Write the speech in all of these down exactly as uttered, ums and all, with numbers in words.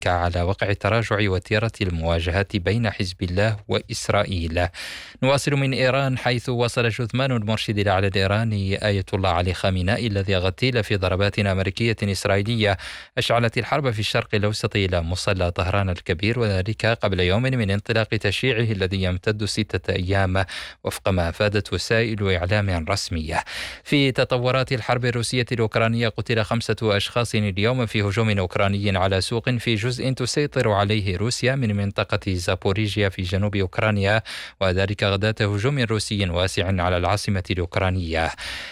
على وقع تراجع وتيرة المواجهات بين حزب الله وإسرائيل. نواصل من إيران، حيث وصل جثمان المرشد الأعلى الإيراني آية الله علي خامنائي الذي اغتيل في ضربات أمريكية إسرائيلية أشعلت الحرب في الشرق الأوسط إلى مصلى طهران الكبير، وذلك قبل يوم من انطلاق تشييعه الذي يمتد ستة أيام وفق ما أفادت وسائل إعلام رسمية. في تطورات الحرب الروسية الأوكرانية، قتل خمسة أشخاص اليوم في هجوم أوكراني على سوق في جزء تسيطر عليه روسيا من منطقة زابوريجيا في جنوب أوكرانيا، وذلك غداة هجوم روسي واسع على العاصمة الأوكرانية.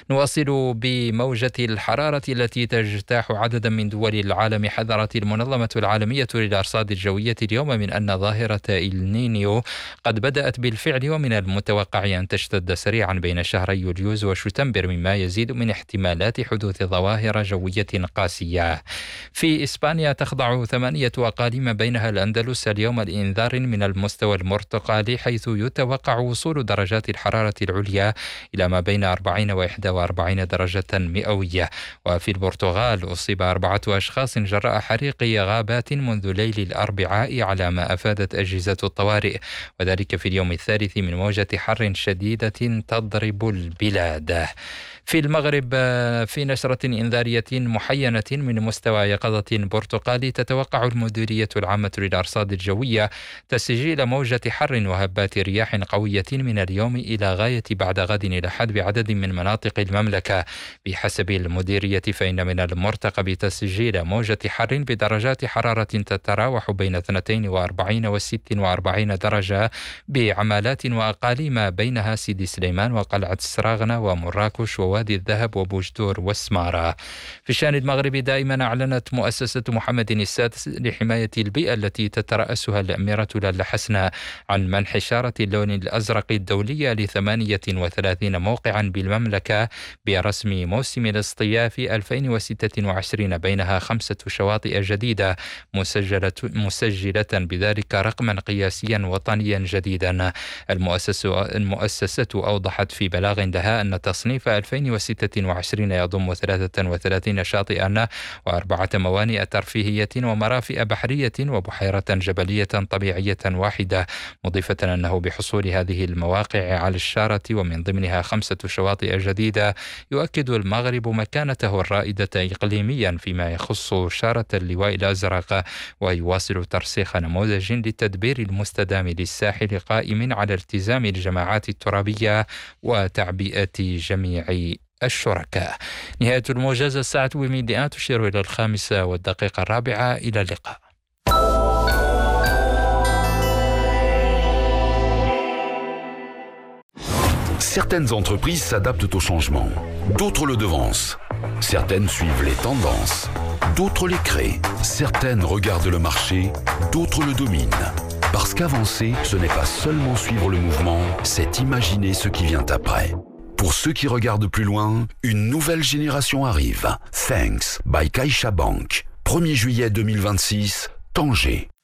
نواصل بموجة الحرارة التي تجتاح عددا من دول العالم. حذرت المنظمة العالمية للأرصاد الجوية اليوم من أن ظاهرة النينيو قد بدأت بالفعل، ومن المتوقع أن تشتد سريعا بين شهري يوليوز وشتنبر، مما يزيد من احتمالات حدوث ظواهر جوية قاسية. في إسبانيا تخضع ثمانية أقاليم بينها الأندلس اليوم لإنذار من المستوى المرتقالي، حيث يتوقع وصول درجات الحرارة العليا إلى ما بين أربعين وإحدى وأربعين درجة مئوية. وفي البرتغال أصيب أربعة أشخاص جراء حريق غابات منذ ليل الأربعاء على ما أفادت أجهزة الطوارئ، وذلك في اليوم الثالث من موجة حر شديدة تضرب البلاد. في المغرب، في نشرة إنذارية محينة من مستوى يقظة برتقالي، تتوقع المديرية العامة للأرصاد الجوية تسجيل موجة حر وهبات رياح قوية من اليوم إلى غاية بعد غد الأحد بعدد من مناطق المملكة. بحسب المديرية، فإن من المرتقب تسجيل موجة حر بدرجات حرارة تتراوح بين اثنتين وأربعين وست وأربعين درجة بعمالات وأقاليم بينها سيدي سليمان وقلعة السراغنة ومراكش ووادي الذهب وبوجدور والسمارة. في الشان المغربي، دائما أعلنت مؤسسة محمد السادس لحماية البيئة التي تترأسها الأميرة لاله حسنة عن منح إشارة اللون الأزرق الدولية لثمانية وثلاثين موقعا بالمملكة برسم موسم الاصطياف ألفين وستة وعشرين، بينها خمسة شواطئ جديدة مسجلة, مسجلة بذلك رقما قياسيا وطنيا جديدا. المؤسسة, المؤسسة أوضحت في بلاغ لها أن تصنيف ألفين وستة وعشرين يضم ثلاثة وثلاثين شاطئا وأربعة موانئ ترفيهية ومرافئ بحرية وبحيرة جبلية طبيعية واحدة، مضيفة أنه بحصول هذه المواقع على الشارة ومن ضمنها خمسة شواطئ جديدة، يؤكد المغرب مكانته الرائدة إقليميا فيما يخص شارة اللواء الأزرق، ويواصل ترسيخ نموذج للتدبير المستدام للساحل قائم على التزام الجماعات الترابية وتعبئة جميع الشركاء. نهاية الموجز، الساعة ومئة تشير إلى الخامسة والدقيقة الرابعة. إلى اللقاء. Certaines entreprises s'adaptent au changement, d'autres le devancent. Certaines suivent les tendances, d'autres les créent. Certaines regardent le marché, d'autres le dominent. Parce qu'avancer, ce n'est pas seulement suivre le mouvement, c'est imaginer ce qui vient après. Pour ceux qui regardent plus loin, une nouvelle génération arrive. Thanks by CaixaBank. premier juillet deux mille vingt-six, Tanger.